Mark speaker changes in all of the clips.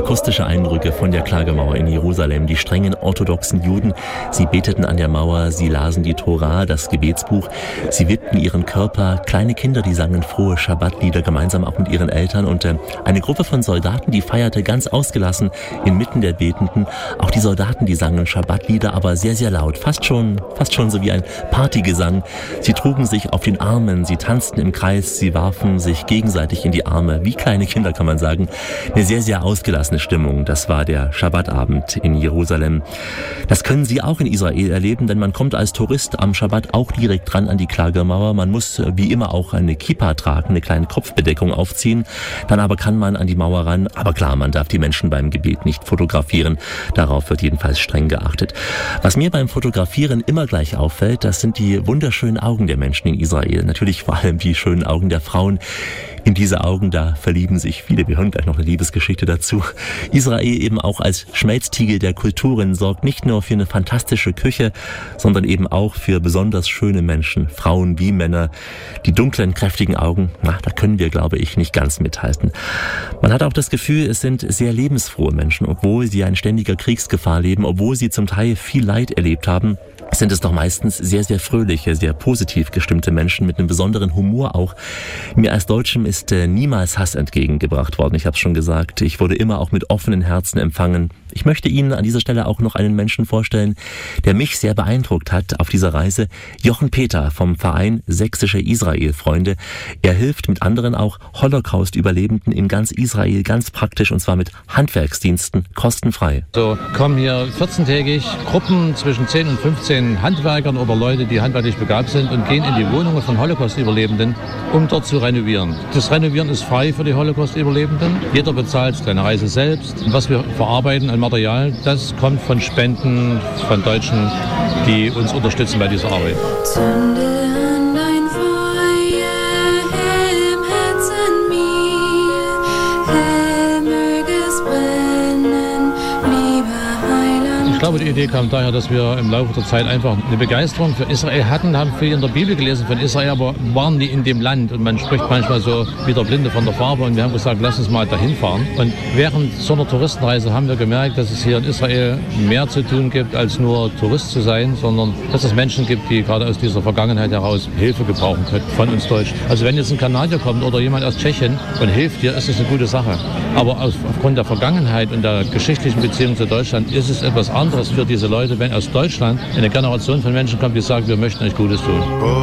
Speaker 1: Akustische Eindrücke von der Klagemauer in Jerusalem. Die strengen orthodoxen Juden, sie beteten an der Mauer, sie lasen die Tora, das Gebetsbuch, sie wippten ihren Körper. Kleine Kinder, die sangen frohe Schabbatlieder gemeinsam auch mit ihren Eltern. Und eine Gruppe von Soldaten, die feierte ganz ausgelassen inmitten der Betenden. Auch die Soldaten, die sangen Schabbatlieder, aber sehr, sehr laut. Fast schon so wie ein Partygesang. Sie trugen sich auf den Armen, sie tanzten im Kreis, sie warfen sich gegenseitig in die Arme. Wie kleine Kinder, kann man sagen. Eine sehr, sehr ausgelassene Stimmung. Das war der Schabbatabend in Jerusalem. Das können Sie auch in Israel erleben, denn man kommt als Tourist am Schabbat auch direkt dran an die Klagemauer. Man muss wie immer auch eine Kippa tragen, eine kleine Kopfbedeckung aufziehen. Dann aber kann man an die Mauer ran. Aber klar, man darf die Menschen beim Gebet nicht fotografieren. Darauf wird jedenfalls streng geachtet. Was mir beim Fotografieren immer gleich auffällt, das sind die wunderschönen Augen der Menschen in Israel. Natürlich vor allem die schönen Augen der Frauen. In diese Augen, da verlieben sich viele. Wir hören gleich noch eine Liebesgeschichte dazu. Israel eben auch als Schmelztiegel der Kulturen sorgt nicht nur für eine fantastische Küche, sondern eben auch für besonders schöne Menschen, Frauen wie Männer. Die dunklen, kräftigen Augen, da können wir, glaube ich, nicht ganz mithalten. Man hat auch das Gefühl, es sind sehr lebensfrohe Menschen, obwohl sie in ständiger Kriegsgefahr leben, obwohl sie zum Teil viel Leid erlebt haben. Sind es doch meistens sehr, sehr fröhliche, sehr positiv gestimmte Menschen mit einem besonderen Humor auch. Mir als Deutschem ist niemals Hass entgegengebracht worden. Ich habe es schon gesagt, ich wurde immer auch mit offenen Herzen empfangen. Ich möchte Ihnen an dieser Stelle auch noch einen Menschen vorstellen, der mich sehr beeindruckt hat auf dieser Reise. Jochen Peter vom Verein Sächsische Israel-Freunde. Er hilft mit anderen auch Holocaust-Überlebenden in ganz Israel ganz praktisch und zwar mit Handwerksdiensten kostenfrei.
Speaker 2: So kommen hier 14-tägig Gruppen zwischen 10 und 15 Handwerkern oder Leute, die handwerklich begabt sind und gehen in die Wohnungen von Holocaust-Überlebenden, um dort zu renovieren. Das Renovieren ist frei für die Holocaust-Überlebenden. Jeder bezahlt seine Reise selbst. Und was wir verarbeiten an Material, das kommt von Spenden von Deutschen, die uns unterstützen bei dieser Arbeit. Ich glaube, die Idee kam daher, dass wir im Laufe der Zeit einfach eine Begeisterung für Israel hatten, haben viel in der Bibel gelesen von Israel, aber waren nie in dem Land. Und man spricht manchmal so wie der Blinde von der Farbe. Und wir haben gesagt, lass uns mal dahin fahren. Und während so einer Touristenreise haben wir gemerkt, dass es hier in Israel mehr zu tun gibt, als nur Tourist zu sein, sondern dass es Menschen gibt, die gerade aus dieser Vergangenheit heraus Hilfe gebrauchen können von uns Deutschen. Also wenn jetzt ein Kanadier kommt oder jemand aus Tschechien und hilft dir, ist es eine gute Sache. Aber aufgrund der Vergangenheit und der geschichtlichen Beziehung zu Deutschland ist es etwas anderes für diese Leute, wenn aus Deutschland eine Generation von Menschen kommt, die sagen, wir möchten euch Gutes tun.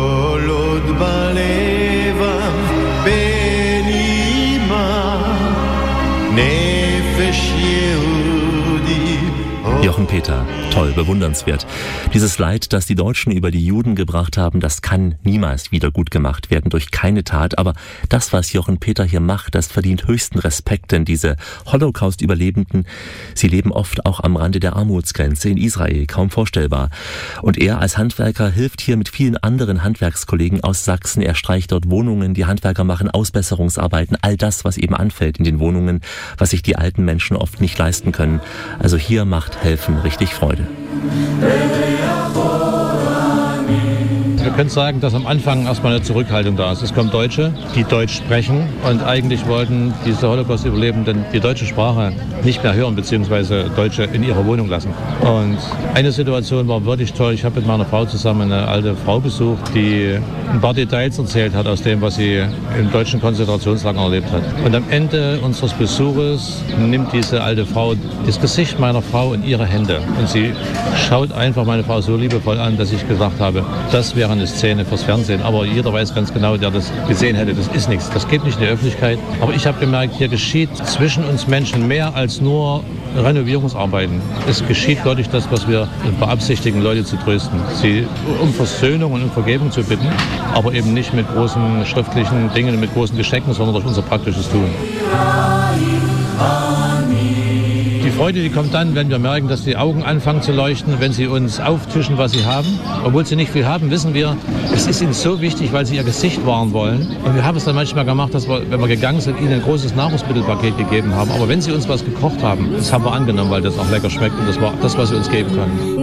Speaker 1: Jochen Peter, toll, bewundernswert. Dieses Leid, das die Deutschen über die Juden gebracht haben, das kann niemals wieder gut gemacht werden durch keine Tat. Aber das, was Jochen Peter hier macht, das verdient höchsten Respekt, denn diese Holocaust-Überlebenden, sie leben oft auch am Rande der Armutsgrenze in Israel, kaum vorstellbar. Und er als Handwerker hilft hier mit vielen anderen Handwerkskollegen aus Sachsen. Er streicht dort Wohnungen, die Handwerker machen Ausbesserungsarbeiten, all das, was eben anfällt in den Wohnungen, was sich die alten Menschen oft nicht leisten können. Also hier macht Helfen richtig Freude.
Speaker 2: Wir können sagen, dass am Anfang erstmal eine Zurückhaltung da ist. Es kommen Deutsche, die Deutsch sprechen und eigentlich wollten diese Holocaust-Überlebenden die deutsche Sprache nicht mehr hören, beziehungsweise Deutsche in ihrer Wohnung lassen. Und eine Situation war wirklich toll. Ich habe mit meiner Frau zusammen eine alte Frau besucht, die ein paar Details erzählt hat aus dem, was sie im deutschen Konzentrationslager erlebt hat. Und am Ende unseres Besuches nimmt diese alte Frau das Gesicht meiner Frau in ihre Hände. Und sie schaut einfach meine Frau so liebevoll an, dass ich gesagt habe, das wäre eine Szene fürs Fernsehen. Aber jeder weiß ganz genau, der das gesehen hätte, das ist nichts. Das geht nicht in die Öffentlichkeit. Aber ich habe gemerkt, hier geschieht zwischen uns Menschen mehr als nur Renovierungsarbeiten. Es geschieht wirklich das, was wir beabsichtigen, Leute zu trösten. Sie um Versöhnung und um Vergebung zu bitten, aber eben nicht mit großen schriftlichen Dingen, mit großen Geschenken, sondern durch unser praktisches Tun. Die Freude, die kommt dann, wenn wir merken, dass die Augen anfangen zu leuchten, wenn sie uns auftischen, was sie haben. Obwohl sie nicht viel haben, wissen wir, es ist ihnen so wichtig, weil sie ihr Gesicht wahren wollen. Und wir haben es dann manchmal gemacht, dass wir, wenn wir gegangen sind, ihnen ein großes Nahrungsmittelpaket gegeben haben. Aber wenn sie uns was gekocht haben, das haben wir angenommen, weil das auch lecker schmeckt und das war das, was sie uns geben konnten.